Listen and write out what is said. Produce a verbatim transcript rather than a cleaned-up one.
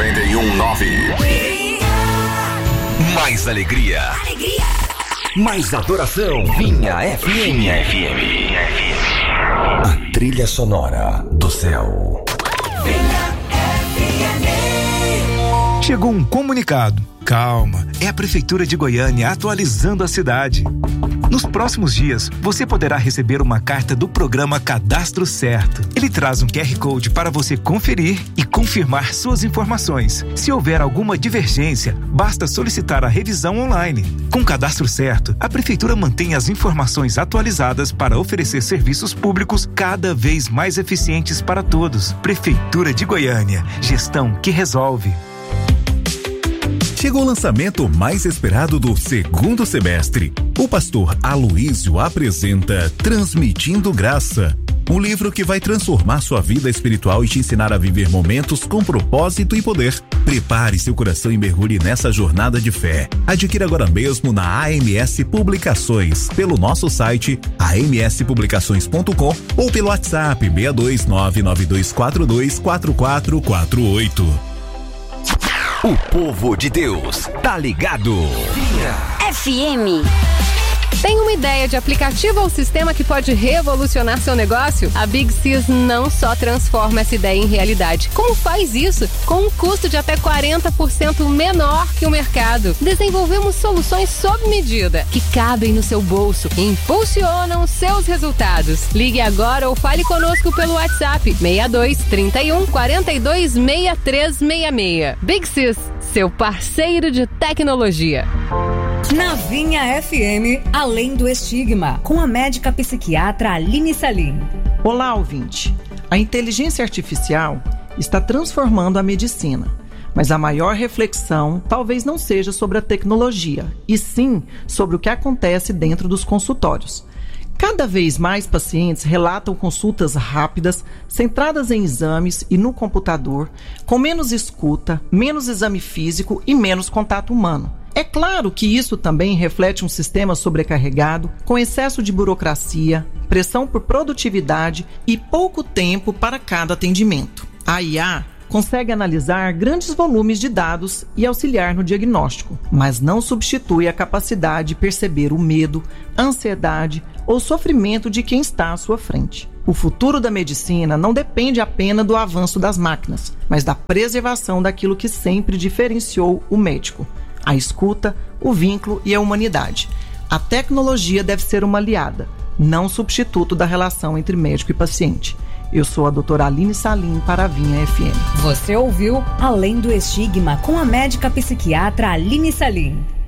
noventa e um ponto nove. Mais alegria. Alegria. Mais adoração. Vinha F M. Vinha F M. A trilha sonora do céu. Vinha F M. Chegou um comunicado. Calma, é a Prefeitura de Goiânia atualizando a cidade. Nos próximos dias, você poderá receber uma carta do programa Cadastro Certo. Ele traz um Q R Code para você conferir e confirmar suas informações. Se houver alguma divergência, basta solicitar a revisão online. Com o Cadastro Certo, a Prefeitura mantém as informações atualizadas para oferecer serviços públicos cada vez mais eficientes para todos. Prefeitura de Goiânia, gestão que resolve. Chegou o lançamento mais esperado do segundo semestre. O pastor Aloísio apresenta Transmitindo Graça, um livro que vai transformar sua vida espiritual e te ensinar a viver momentos com propósito e poder. Prepare seu coração e mergulhe nessa jornada de fé. Adquira agora mesmo na A M S Publicações, pelo nosso site a m s publicações ponto com ou pelo WhatsApp seis dois nove nove dois quatro dois quatro quatro quatro oito. O povo de Deus tá ligado. F M. Tem uma ideia de aplicativo ou sistema que pode revolucionar seu negócio? A Big Sys não só transforma essa ideia em realidade, como faz isso com um custo de até quarenta por cento menor que o mercado. Desenvolvemos soluções sob medida, que cabem no seu bolso e impulsionam seus resultados. Ligue agora ou fale conosco pelo WhatsApp seis dois, trinta e um, quarenta e dois, sessenta e três sessenta e seis. Big Sys, seu parceiro de tecnologia. Na Vinha F M, Além do Estigma, com a médica psiquiatra Aline Salim. Olá, ouvinte. A inteligência artificial está transformando a medicina, mas a maior reflexão talvez não seja sobre a tecnologia, e sim sobre o que acontece dentro dos consultórios. Cada vez mais pacientes relatam consultas rápidas, centradas em exames e no computador, com menos escuta, menos exame físico e menos contato humano. É claro que isso também reflete um sistema sobrecarregado, com excesso de burocracia, pressão por produtividade e pouco tempo para cada atendimento. A I A consegue analisar grandes volumes de dados e auxiliar no diagnóstico, mas não substitui a capacidade de perceber o medo, a ansiedade ou sofrimento de quem está à sua frente. O futuro da medicina não depende apenas do avanço das máquinas, mas da preservação daquilo que sempre diferenciou o médico: a escuta, o vínculo e a humanidade. A tecnologia deve ser uma aliada, não substituto da relação entre médico e paciente. Eu sou a doutora Aline Salim para a Vinha F M. Você ouviu Além do Estigma com a médica psiquiatra Aline Salim.